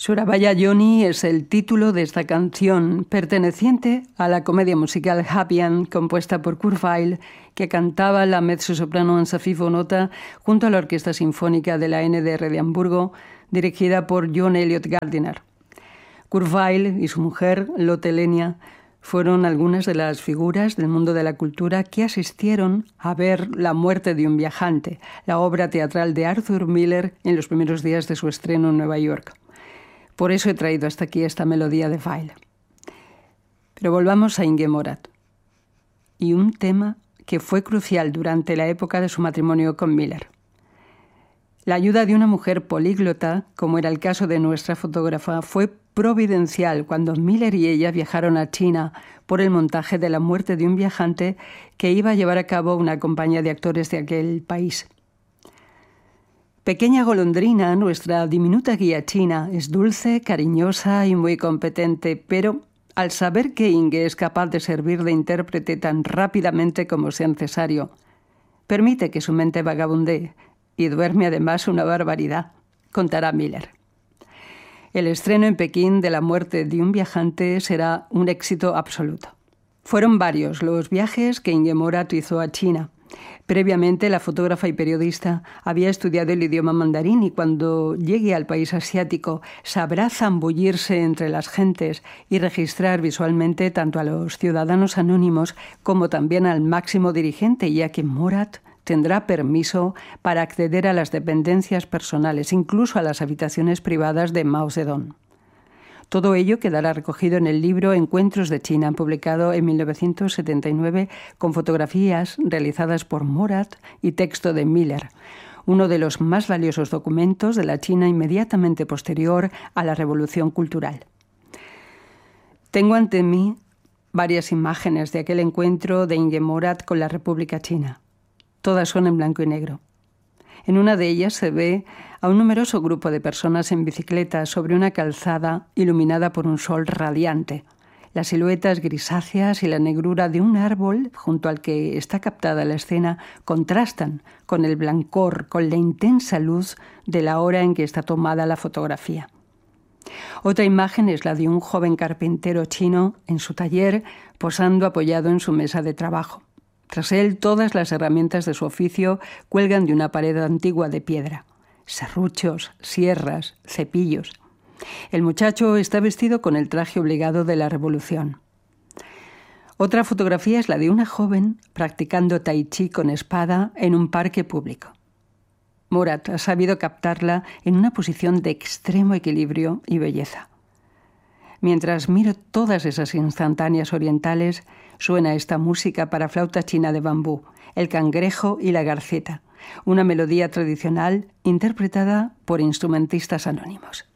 Surabaya Yoni es el título de esta canción, perteneciente a la comedia musical Happy End, compuesta por Kurt Weill, que cantaba la mezzosoprano Ansa Fifo-Nota junto a la Orquesta Sinfónica de la NDR de Hamburgo, dirigida por John Eliot Gardiner. Kurt Weill y su mujer, Lotte Lenya, fueron algunas de las figuras del mundo de la cultura que asistieron a ver La muerte de un viajante, la obra teatral de Arthur Miller en los primeros días de su estreno en Nueva York. Por eso he traído hasta aquí esta melodía de Weill. Pero volvamos a Inge Morath y un tema que fue crucial durante la época de su matrimonio con Miller. La ayuda de una mujer políglota, como era el caso de nuestra fotógrafa, fue providencial cuando Miller y ella viajaron a China por el montaje de La muerte de un viajante que iba a llevar a cabo una compañía de actores de aquel país. Pequeña golondrina, nuestra diminuta guía china, es dulce, cariñosa y muy competente, pero al saber que Inge es capaz de servir de intérprete tan rápidamente como sea necesario, permite que su mente vagabundee y duerme además una barbaridad, contará Miller. El estreno en Pekín de La muerte de un viajante será un éxito absoluto. Fueron varios los viajes que Inge Morath hizo a China. Previamente, la fotógrafa y periodista había estudiado el idioma mandarín y cuando llegue al país asiático sabrá zambullirse entre las gentes y registrar visualmente tanto a los ciudadanos anónimos como también al máximo dirigente, ya que Morath tendrá permiso para acceder a las dependencias personales, incluso a las habitaciones privadas de Mao Zedong. Todo ello quedará recogido en el libro Encuentros de China, publicado en 1979, con fotografías realizadas por Morath y texto de Miller, uno de los más valiosos documentos de la China inmediatamente posterior a la Revolución Cultural. Tengo ante mí varias imágenes de aquel encuentro de Inge Morath con la República China. Todas son en blanco y negro. En una de ellas se ve a un numeroso grupo de personas en bicicleta sobre una calzada iluminada por un sol radiante. Las siluetas grisáceas y la negrura de un árbol junto al que está captada la escena contrastan con el blancor, con la intensa luz de la hora en que está tomada la fotografía. Otra imagen es la de un joven carpintero chino en su taller, posando apoyado en su mesa de trabajo. Tras él, todas las herramientas de su oficio cuelgan de una pared antigua de piedra. Serruchos, sierras, cepillos. El muchacho está vestido con el traje obligado de la Revolución. Otra fotografía es la de una joven practicando tai chi con espada en un parque público. Morath ha sabido captarla en una posición de extremo equilibrio y belleza. Mientras miro todas esas instantáneas orientales, suena esta música para flauta china de bambú, el cangrejo y la garceta, una melodía tradicional interpretada por instrumentistas anónimos.